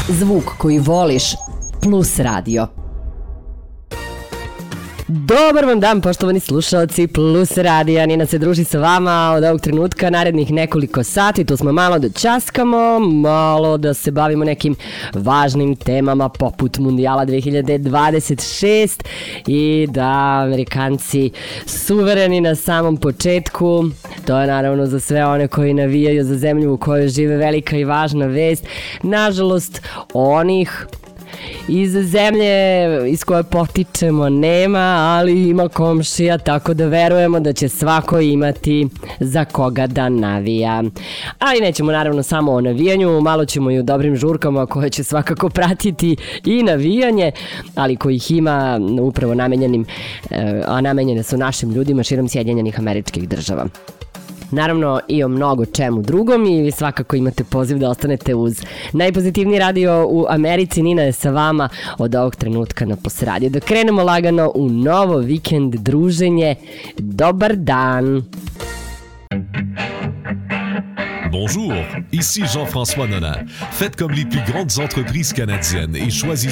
Zvuk koji voliš Plus Radio. Dobar vam dan, poštovani slušalci Plus Radija. Nina se druži sa vama od ovog trenutka narednih nekoliko sati. Tu smo malo da ćaskamo, malo da se bavimo nekim važnim temama poput Mundijala 2026 i da Amerikanci suvereni na samom početku. To je naravno za sve one koji navijaju za zemlju u kojoj žive velika i važna vest. Nažalost, onih iz zemlje iz koje potičemo nema, ali ima komšija, tako da verujemo da će svako imati za koga da navija. Ali nećemo naravno samo o navijanju, malo ćemo i o dobrim žurkama koje će svakako pratiti i navijanje, ali kojih ima upravo namenjenim, a namenjene su našim ljudima širom Sjedinjenih Američkih Država. Naravno i o mnogo čemu drugom i vi svakako imate poziv da ostanete uz najpozitivniji radio u Americi. Nina je sa vama od ovog trenutka na Plus Radio. Da krenemo lagano u novo vikend druženje. Dobar dan! Bonjour, ici Jean-François Nona. Faites comme les plus grandes entreprises canadiennes et choisissez